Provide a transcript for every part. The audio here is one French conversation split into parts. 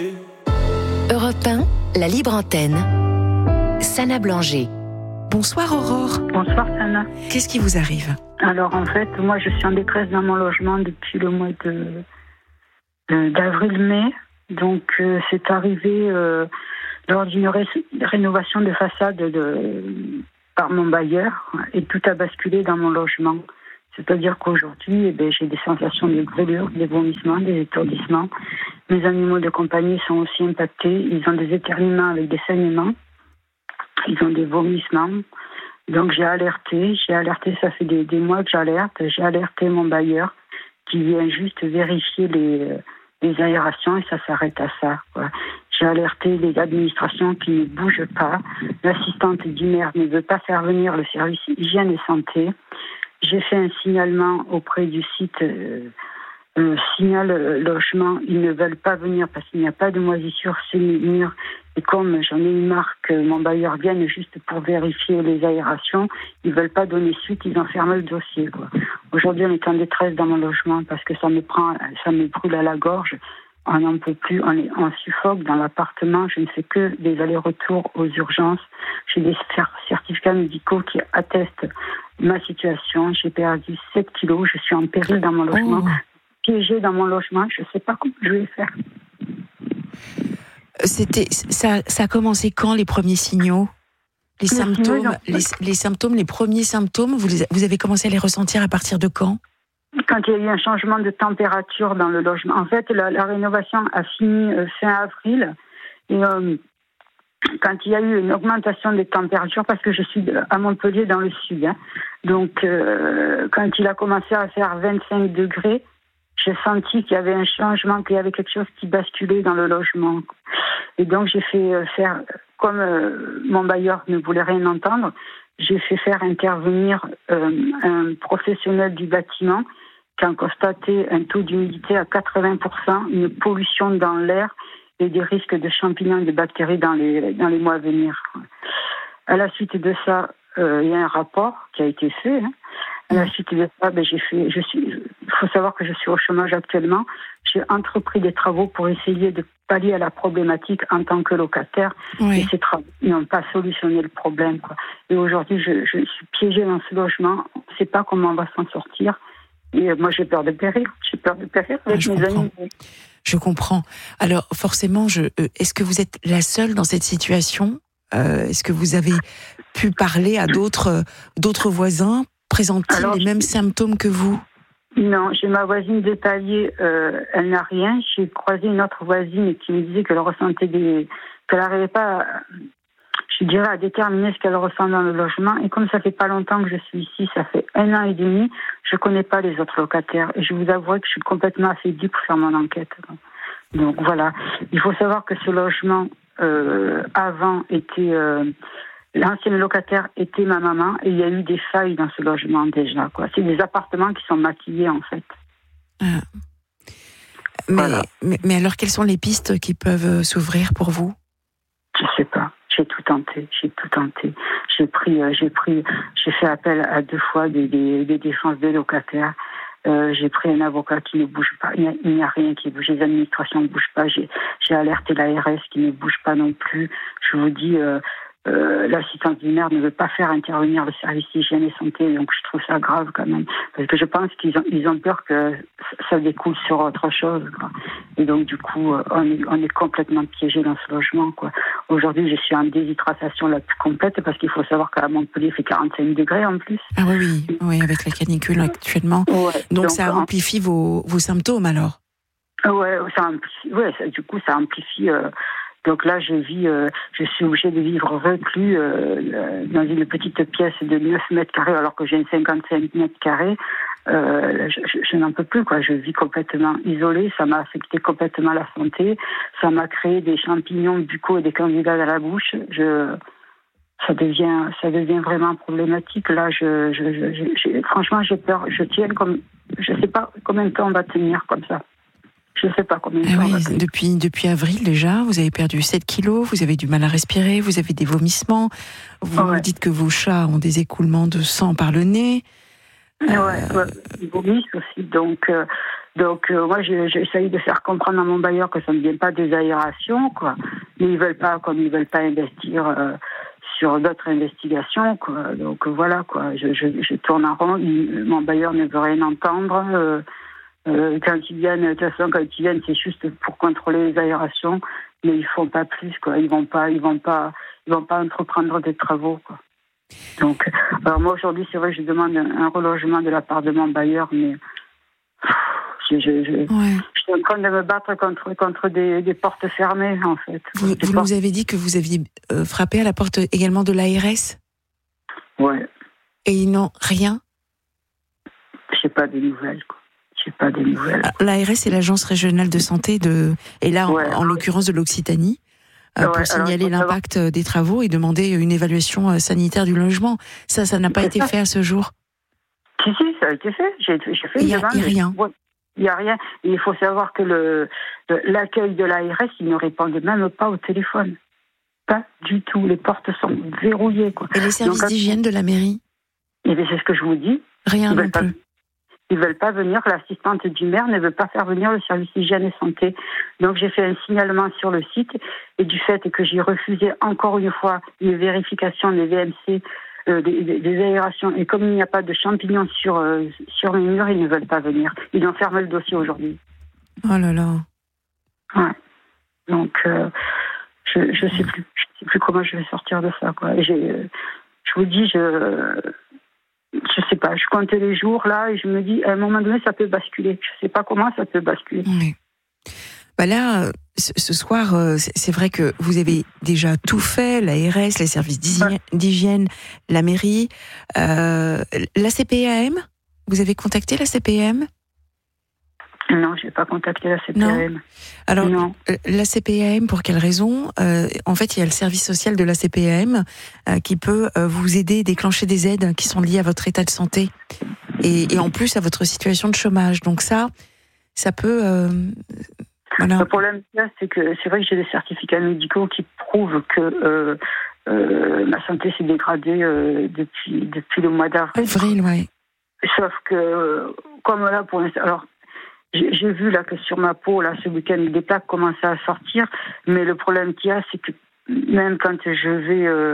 Europe 1, la libre antenne. Sana Blanger. Bonsoir Aurore. Bonsoir Sana. Qu'est-ce qui vous arrive ? Alors en fait, moi je suis en détresse dans mon logement depuis le mois d'avril-mai. Donc c'est arrivé lors d'une rénovation de façade par mon bailleur et tout a basculé dans mon logement. C'est-à-dire qu'aujourd'hui, j'ai des sensations de brûlure, des vomissements, des étourdissements. Mes animaux de compagnie sont aussi impactés. Ils ont des éternuements avec des saignements. Ils ont des vomissements. Donc j'ai alerté, ça fait des mois que j'alerte. J'ai alerté mon bailleur qui vient juste vérifier les aérations et ça s'arrête à ça, quoi. J'ai alerté les administrations qui ne bougent pas. L'assistante du maire ne veut pas faire venir le service hygiène et santé. J'ai fait un signalement auprès du site Signal Logement. Ils ne veulent pas venir parce qu'il n'y a pas de moisissure sur les murs. Et comme j'en ai une marque, mon bailleur vienne juste pour vérifier les aérations, ils ne veulent pas donner suite, ils ont fermé le dossier, quoi. Aujourd'hui, on est en détresse dans mon logement parce que ça me brûle à la gorge. On n'en peut plus, on suffoque dans l'appartement. Je ne fais que des allers-retours aux urgences. J'ai des certificats médicaux qui attestent ma situation. J'ai perdu 7 kilos. Je suis en péril dans mon logement. Piégée dans mon logement. Je ne sais pas comment je vais faire. Ça a commencé quand, les premiers signaux ? Les symptômes, les premiers symptômes, vous avez commencé à les ressentir à partir de quand ? Quand il y a eu un changement de température dans le logement. En fait, la rénovation a fini fin avril. Et quand il y a eu une augmentation des températures, parce que je suis à Montpellier dans le sud, donc quand il a commencé à faire 25 degrés, j'ai senti qu'il y avait un changement, qu'il y avait quelque chose qui basculait dans le logement. Et donc j'ai fait faire, comme mon bailleur ne voulait rien entendre, j'ai fait faire intervenir un professionnel du bâtiment qui a constaté un taux d'humidité à 80%, une pollution dans l'air et des risques de champignons et de bactéries dans les mois à venir. À la suite de ça, il y a un rapport qui a été fait. À la suite de ça, il faut savoir que je suis au chômage actuellement. J'ai entrepris des travaux pour essayer de pallier à la problématique en tant que locataire. Oui. Et ces travaux n'ont pas solutionné le problème, quoi. Et aujourd'hui, je suis piégée dans ce logement. On ne sait pas comment on va s'en sortir. Et moi, j'ai peur de périr. J'ai peur de périr avec mes amis. Je comprends. Alors, forcément, est-ce que vous êtes la seule dans cette situation ? Est-ce que vous avez pu parler à d'autres voisins ? Présente-t-il les mêmes symptômes que vous ? Non, j'ai ma voisine de palier, elle n'a rien. J'ai croisé une autre voisine qui me disait qu'elle ressentait qu'elle n'arrivait pas, à déterminer ce qu'elle ressent dans le logement. Et comme ça fait pas longtemps que je suis ici, ça fait 1 an et demi, je connais pas les autres locataires. Et je vous avoue que je suis complètement affaiblie pour faire mon enquête. Donc voilà, il faut savoir que ce logement avant était l'ancienne locataire était ma maman et il y a eu des failles dans ce logement déjà, quoi. C'est des appartements qui sont maquillés en fait. Mais alors, quelles sont les pistes qui peuvent s'ouvrir pour vous ? Je sais pas. J'ai tout tenté. J'ai fait appel à 2 fois des défenses des locataires. J'ai pris un avocat qui ne bouge pas. Il n'y a rien qui bouge. Les administrations ne bougent pas. J'ai alerté l'ARS qui ne bouge pas non plus. Je vous dis, l'assistante du maire ne veut pas faire intervenir le service hygiène et santé, donc je trouve ça grave quand même, parce que je pense qu'ils ont peur que ça découle sur autre chose, quoi. Et donc du coup, on est complètement piégé dans ce logement, quoi. Aujourd'hui, je suis en déshydratation la plus complète, parce qu'il faut savoir qu'à Montpellier, il fait 45 degrés en plus. Ah oui, avec la canicule actuellement. Ouais, donc ça amplifie vos symptômes alors. Du coup, ça amplifie. Donc là, je suis obligée de vivre reclus dans une petite pièce de 9 mètres carrés, alors que j'ai 55 mètres carrés. Je n'en peux plus, quoi. Je vis complètement isolée. Ça m'a affecté complètement la santé. Ça m'a créé des champignons buccaux et des candidats à la bouche. Ça devient vraiment problématique. Là, franchement, j'ai peur. Je sais pas combien de temps on va tenir comme ça. Je ne sais pas combien de temps. Depuis avril déjà, vous avez perdu 7 kilos, vous avez du mal à respirer, vous avez des vomissements, vous dites que vos chats ont des écoulements de sang par le nez. Ils vomissent aussi, donc Donc moi j'essaye de faire comprendre à mon bailleur que ça ne vient pas des aérations, quoi. Mais ils veulent pas investir sur d'autres investigations, quoi. Donc voilà, quoi. Je tourne en rond. Mon bailleur ne veut rien entendre. Quand ils viennent, de toute façon, c'est juste pour contrôler les aérations, mais ils font pas plus, quoi. Ils vont pas entreprendre des travaux, quoi. Donc, alors moi aujourd'hui, c'est vrai que je demande un relogement de la part de mon bailleur, mais je suis en train de me battre contre des portes fermées, en fait. Vous nous avez dit que vous aviez frappé à la porte également de l'ARS ? Ouais. Et ils n'ont rien ? J'ai pas de nouvelles, quoi. L'ARS, c'est l'Agence régionale de santé et là, en l'occurrence de l'Occitanie, pour signaler l'impact des travaux et demander une évaluation sanitaire du logement. Ça n'a pas été fait à ce jour. Si, ça a été fait. J'ai fait il n'y a rien. Il n'y a rien. Et il faut savoir que l'accueil de l'ARS, ils ne répondent même pas au téléphone. Pas du tout. Les portes sont verrouillées, quoi. Et les services d'hygiène de la mairie ? Eh bien, c'est ce que je vous dis. Rien non plus. Ils ne veulent pas venir, l'assistante du maire ne veut pas faire venir le service hygiène et santé. Donc j'ai fait un signalement sur le site et du fait que j'ai refusé encore une fois une vérification des VMC, des aérations, et comme il n'y a pas de champignons sur les murs, ils ne veulent pas venir. Ils ont fermé le dossier aujourd'hui. Oh là là. Ouais. Donc je sais plus comment je vais sortir de ça, quoi. Et je vous dis, je sais pas, je comptais les jours là et je me dis à un moment donné ça peut basculer. Je sais pas comment ça peut basculer. Oui. Bah là, ce soir, c'est vrai que vous avez déjà tout fait, l'ARS, les services d'hygiène, la mairie, la CPAM. Vous avez contacté la CPAM ? Non, je n'ai pas contacté la CPAM. Non. Alors, non. La CPAM, pour quelle raison ? En fait, il y a le service social de la CPAM qui peut vous aider, déclencher des aides qui sont liées à votre état de santé et en plus à votre situation de chômage. Donc ça peut... voilà. Le problème, c'est que c'est vrai que j'ai des certificats médicaux qui prouvent que ma santé s'est dégradée depuis le mois d'avril. Oui. Sauf que, comme là, pour l'instant... Alors, j'ai vu là que sur ma peau, là, ce week-end, des plaques commençaient à sortir, mais le problème qu'il y a, c'est que même quand je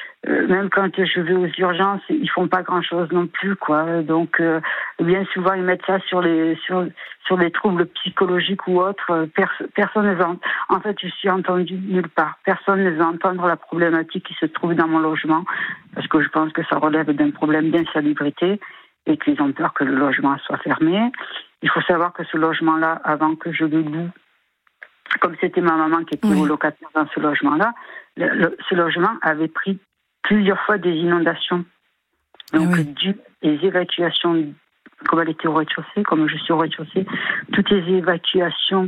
vais aux urgences, ils font pas grand-chose non plus, quoi. Donc, bien souvent, ils mettent ça sur les troubles psychologiques ou autres. Personne ne va. En fait, je suis entendue nulle part. Personne ne veut entendre la problématique qui se trouve dans mon logement, parce que je pense que ça relève d'un problème d'insalubrité et qu'ils ont peur que le logement soit fermé. Il faut savoir que ce logement-là, avant que je le loue, comme c'était ma maman qui était locataire dans ce logement-là, ce logement avait pris plusieurs fois des inondations. Donc, les évacuations, comme elle était au rez-de-chaussée, comme je suis au rez-de-chaussée, toutes les évacuations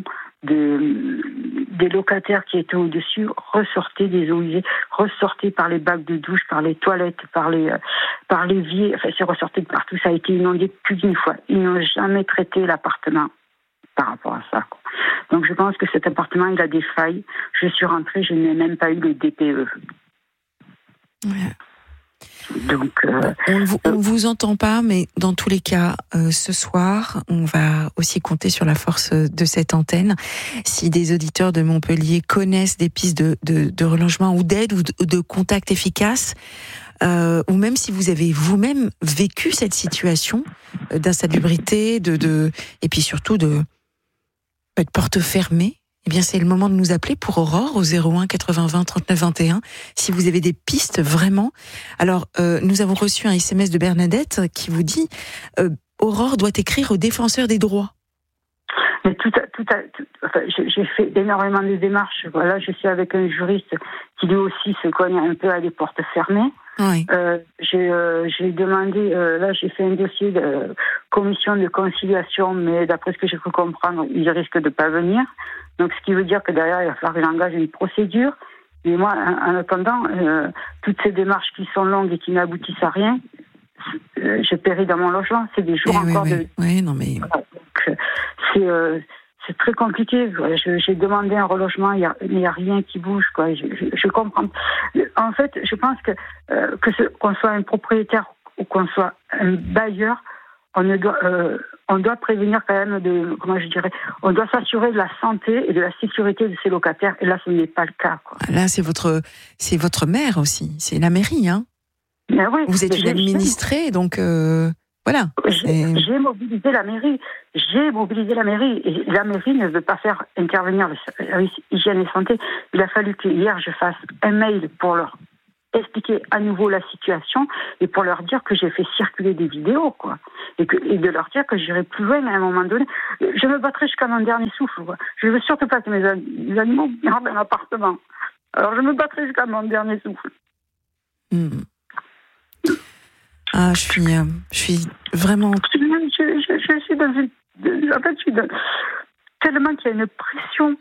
des locataires qui étaient au-dessus ressortaient des eaux usées, ressortaient par les bacs de douche, par les toilettes, par l'évier, enfin c'est ressorti de partout, ça a été inondé plus d'une fois. Ils n'ont jamais traité l'appartement par rapport à ça, quoi. Donc je pense que cet appartement, il a des failles. Je suis rentrée, je n'ai même pas eu le DPE. Ouais. Donc, on ne vous entend pas, mais dans tous les cas, ce soir, on va aussi compter sur la force de cette antenne. Si des auditeurs de Montpellier connaissent des pistes de relogement ou d'aide ou de contact efficace, ou même si vous avez vous-même vécu cette situation d'insalubrité, et puis surtout de porte fermée, eh bien, c'est le moment de nous appeler pour Aurore au 01 80 20 39 21. Si vous avez des pistes vraiment. Alors, nous avons reçu un SMS de Bernadette qui vous dit Aurore doit écrire au défenseur des droits. Mais enfin, j'ai fait énormément de démarches. Voilà, je suis avec un juriste qui lui aussi se cogne un peu à des portes fermées. Oui. J'ai demandé, là j'ai fait un dossier de commission de conciliation, mais d'après ce que j'ai pu comprendre, il risque de pas venir. Donc ce qui veut dire que derrière il va falloir que j'engage une procédure. Et moi, en attendant, toutes ces démarches qui sont longues et qui n'aboutissent à rien, je péris dans mon logement. C'est des jours encore de... Oui, non mais... Voilà, donc, c'est très compliqué. J'ai demandé un relogement, il n'y a rien qui bouge, quoi. Je comprends. En fait, je pense qu'on soit un propriétaire ou qu'on soit un bailleur, on doit prévenir quand même on doit s'assurer de la santé et de la sécurité de ses locataires. Et là, ce n'est pas le cas, quoi. Là, c'est votre maire aussi. C'est la mairie, hein. Mais oui, vous êtes une administrée, donc voilà. J'ai mobilisé la mairie. Et la mairie ne veut pas faire intervenir le service hygiène et santé. Il a fallu que hier je fasse un mail pour leur expliquer à nouveau la situation et pour leur dire que j'ai fait circuler des vidéos, quoi. Et de leur dire que j'irai plus loin à un moment donné. Je me battrai jusqu'à mon dernier souffle, quoi. Je ne veux surtout pas que mes animaux gardent un appartement. Alors je me battrai jusqu'à mon dernier souffle. Ah, je suis vraiment... Je suis dans une... En fait, tellement qu'il y a une pression